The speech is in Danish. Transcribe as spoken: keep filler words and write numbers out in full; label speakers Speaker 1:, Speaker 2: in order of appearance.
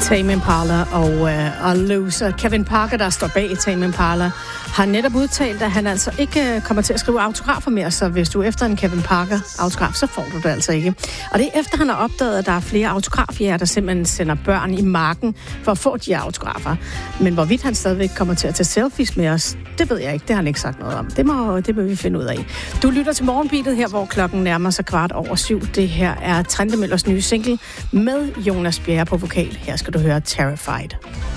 Speaker 1: Tame Impala og, uh, og Loser. Kevin Parker, der står bag Tame Impala, har netop udtalt, at han altså ikke kommer til at skrive autografer mere, så hvis du er efter en Kevin Parker autograf, så får du det altså ikke. Og det er efter, han har opdaget, at der er flere autografjæger, der simpelthen sender børn i marken for at få de autografer. Men hvorvidt han stadigvæk kommer til at tage selfies med os, det ved jeg ikke. Det har han ikke sagt noget om. Det må, det må vi finde ud af. Du lytter til Morgenbeatet her, hvor klokken nærmer sig kvart over syv. Det her er Trentemøllers nye single med Jonas Bjerre på vokal. Her skal du høre Terrified.